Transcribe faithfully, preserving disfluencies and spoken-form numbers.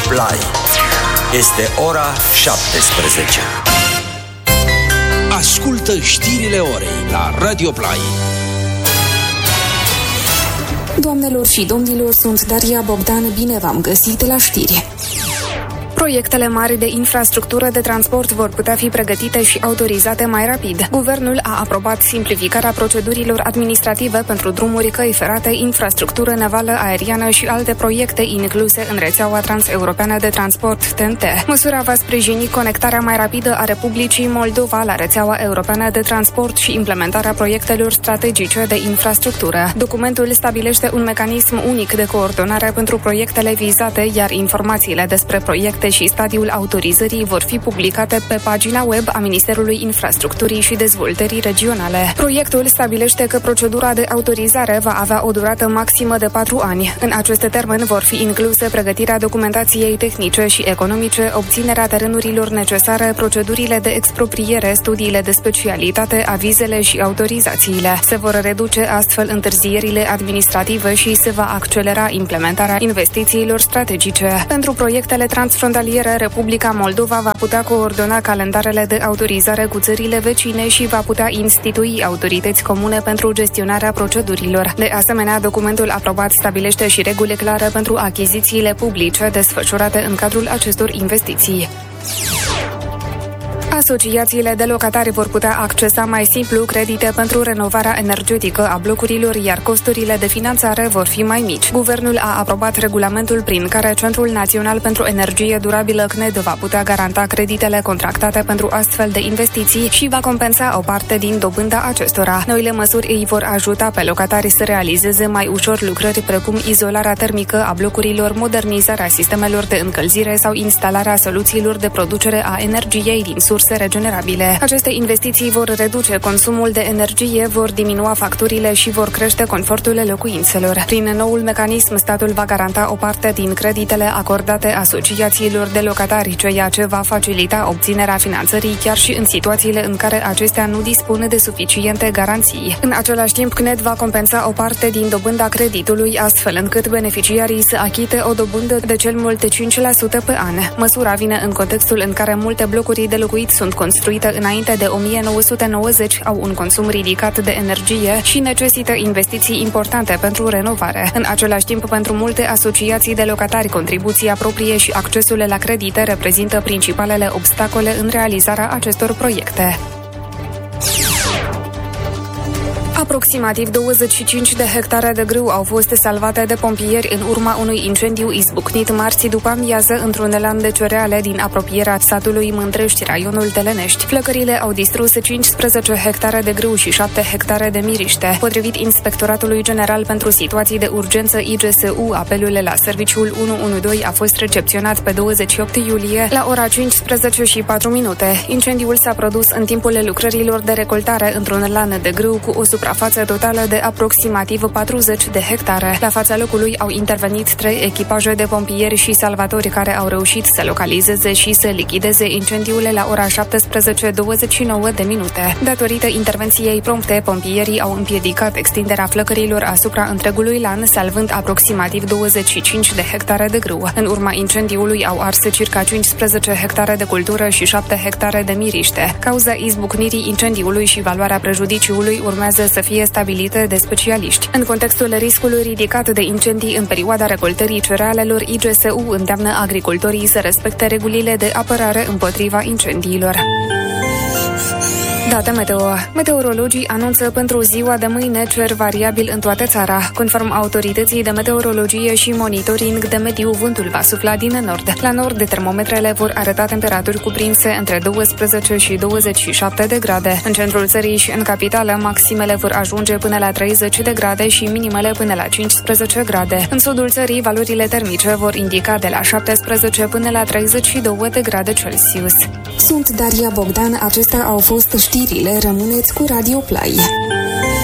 Play. Este ora șaptesprezece. Ascultă știrile orei la Radio Play. Doamnelor și domnilor, sunt Daria Bogdan, bine v-am găsit la știri. Proiectele mari de infrastructură de transport vor putea fi pregătite și autorizate mai rapid. Guvernul a aprobat simplificarea procedurilor administrative pentru drumuri, căi ferate, infrastructură navală, aeriană și alte proiecte incluse în rețeaua transeuropeană de transport T N T. Măsura va sprijini conectarea mai rapidă a Republicii Moldova la rețeaua europeană de transport și implementarea proiectelor strategice de infrastructură. Documentul stabilește un mecanism unic de coordonare pentru proiectele vizate, iar informațiile despre proiecte și stadiul autorizării vor fi publicate pe pagina web a Ministerului Infrastructurii și Dezvoltării Regionale. Proiectul stabilește că procedura de autorizare va avea o durată maximă de patru ani. În aceste termeni vor fi incluse pregătirea documentației tehnice și economice, obținerea terenurilor necesare, procedurile de expropriere, studiile de specialitate, avizele și autorizațiile. Se vor reduce astfel întârzierile administrative și se va accelera implementarea investițiilor strategice. Pentru proiectele transfrontaliere, Republica Moldova va putea coordona calendarele de autorizare cu țările vecine și va putea institui autorități comune pentru gestionarea procedurilor. De asemenea, documentul aprobat stabilește și reguli clare pentru achizițiile publice desfășurate în cadrul acestor investiții. Asociațiile de locatari vor putea accesa mai simplu credite pentru renovarea energetică a blocurilor, iar costurile de finanțare vor fi mai mici. Guvernul a aprobat regulamentul prin care Centrul Național pentru Energie Durabilă C N E D va putea garanta creditele contractate pentru astfel de investiții și va compensa o parte din dobânda acestora. Noile măsuri îi vor ajuta pe locatari să realizeze mai ușor lucrări precum izolarea termică a blocurilor, modernizarea sistemelor de încălzire sau instalarea soluțiilor de producere a energiei din surse regenerabile. Aceste investiții vor reduce consumul de energie, vor diminua facturile și vor crește confortul locuințelor. Prin noul mecanism, statul va garanta o parte din creditele acordate asociațiilor de locatari, ceea ce va facilita obținerea finanțării chiar și în situațiile în care acestea nu dispun de suficiente garanții. În același timp, C N E D va compensa o parte din dobânda creditului, astfel încât beneficiarii să achite o dobândă de cel mult cinci la sută pe an. Măsura vine în contextul în care multe blocuri de locuit sunt construite înainte de o mie nouă sute nouăzeci, au un consum ridicat de energie și necesită investiții importante pentru renovare. În același timp, pentru multe asociații de locatari, contribuția proprie și accesul la credite reprezintă principalele obstacole în realizarea acestor proiecte. Aproximativ douăzeci și cinci de hectare de grâu au fost salvate de pompieri în urma unui incendiu izbucnit marți după amiază într-un lan de cereale din apropierea satului Mândrești, raionul Telenești. Flăcările au distrus cincisprezece hectare de grâu și șapte hectare de miriște. Potrivit Inspectoratului General pentru Situații de Urgență I G S U, apelul la serviciul unu unu doi a fost recepționat pe douăzeci și opt iulie la ora cincisprezece și patru minute. Incendiul s-a produs în timpul lucrărilor de recoltare într-un lan de grâu cu o suprafață totală de aproximativ patruzeci de hectare. La fața locului au intervenit trei echipaje de pompieri și salvatori care au reușit să localizeze și să lichideze incendiul la ora șaptesprezece douăzeci și nouă de minute. Datorită intervenției prompte, pompierii au împiedicat extinderea flăcărilor asupra întregului lan, salvând aproximativ douăzeci și cinci de hectare de grâu. În urma incendiului au ars circa cincisprezece hectare de cultură și șapte hectare de miriște. Cauza izbucnirii incendiului și valoarea prejudiciului urmează să fie stabilite de specialiști. În contextul riscului ridicat de incendii în perioada recoltării cerealelor, I G S U îndeamnă agricultorii să respecte regulile de apărare împotriva incendiilor. Date meteo. Meteorologii anunță pentru ziua de mâine cer variabil în toată țara. Conform autorității de meteorologie și monitoring de mediu, vântul va sufla din nord. La nord, termometrele vor arăta temperaturi cuprinse între douăsprezece și douăzeci și șapte de grade. În centrul țării și în capitală, maximele vor ajunge până la treizeci de grade și minimele până la cincisprezece grade. În sudul țării, valorile termice vor indica de la șaptesprezece până la treizeci și două de grade Celsius. Sunt Daria Bogdan, acestea au fost știrile, rămâneți cu Radio Play.